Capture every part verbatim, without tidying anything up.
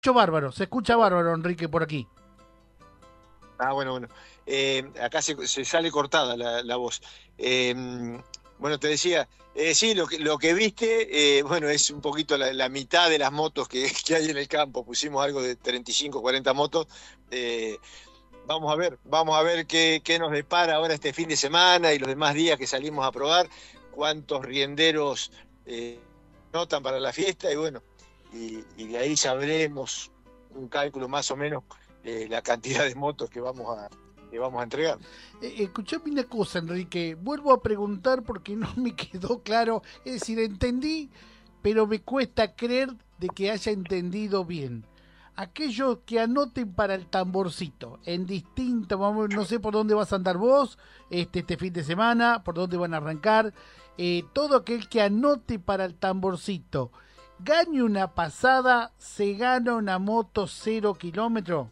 escucho bárbaro, se escucha bárbaro, Enrique, por aquí. Ah, bueno, bueno. Eh, acá se, se sale cortada la, la voz. Eh, bueno, te decía, eh, sí, lo que, lo que viste, eh, bueno, es un poquito la, la mitad de las motos que, que hay en el campo. Pusimos algo de treinta y cinco, cuarenta motos. Eh, vamos a ver, vamos a ver qué, qué nos depara ahora este fin de semana y los demás días que salimos a probar, cuántos rienderos eh, notan para la fiesta y bueno, y, y de ahí sabremos un cálculo más o menos eh, la cantidad de motos que vamos a, que vamos a entregar. Eh, escuchame una cosa, Enrique, vuelvo a preguntar porque no me quedó claro, es decir, entendí, pero me cuesta creer de que haya entendido bien. Aquellos que anoten para el tamborcito, en distinto, vamos, no sé por dónde vas a andar vos este, este fin de semana, por dónde van a arrancar, eh, todo aquel que anote para el tamborcito, gane una pasada, se gana una moto cero kilómetro.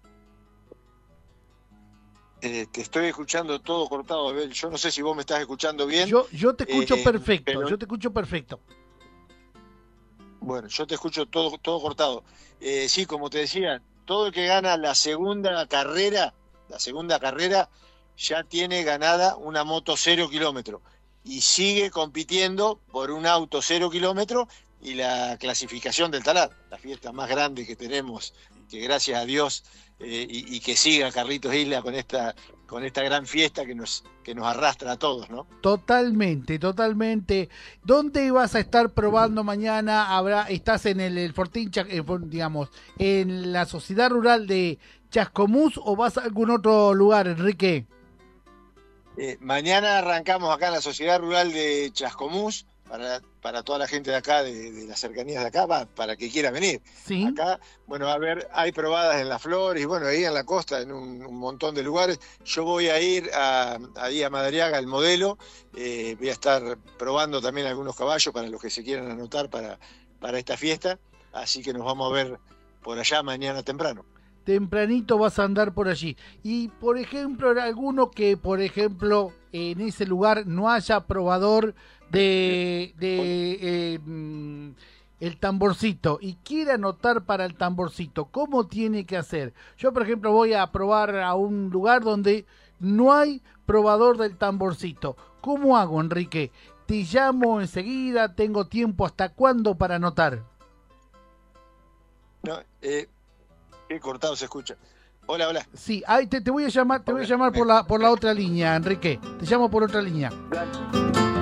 Eh, te estoy escuchando todo cortado, Abel. Yo no sé si vos me estás escuchando bien, Yo, yo te escucho eh, perfecto, pero yo te escucho perfecto. bueno, yo te escucho todo, todo cortado. Eh, sí, como te decía, todo el que gana la segunda carrera, la segunda carrera, ya tiene ganada una moto cero kilómetro y sigue compitiendo por un auto cero kilómetro y la clasificación del Talar, la fiesta más grande que tenemos, que gracias a Dios eh, y, y que siga Carlitos Isla con esta, con esta gran fiesta que nos, que nos arrastra a todos, ¿no? Totalmente, totalmente. ¿Dónde vas a estar probando mañana? Habrá, estás en el, el Fortín, Cha- eh, for- digamos, en la Sociedad Rural de Chascomús o vas a algún otro lugar, Enrique? Eh, mañana arrancamos acá en la Sociedad Rural de Chascomús, para, para toda la gente de acá, de, de las cercanías de acá, va, para que quiera venir. Sí. Acá, bueno, a ver, hay probadas en las Flores y bueno, ahí en la costa, en un, un montón de lugares. Yo voy a ir a, ahí a Madariaga, el modelo, eh, voy a estar probando también algunos caballos para los que se quieran anotar para, para esta fiesta, así que nos vamos a ver por allá mañana temprano. Tempranito vas a andar por allí. Y, por ejemplo, alguno que, por ejemplo, en ese lugar no haya probador de, de eh, mm, el tamborcito y quiera anotar para el tamborcito, ¿cómo tiene que hacer? Yo, por ejemplo, voy a probar a un lugar donde no hay probador del tamborcito. ¿Cómo hago, Enrique? Te llamo enseguida, tengo tiempo hasta cuándo para anotar. No, eh, qué cortado se escucha. Hola, hola. Sí, ahí te, te voy a llamar, te voy a Hola. llamar por Me- la por la me- otra línea, Enrique. Te llamo por otra línea. Dale.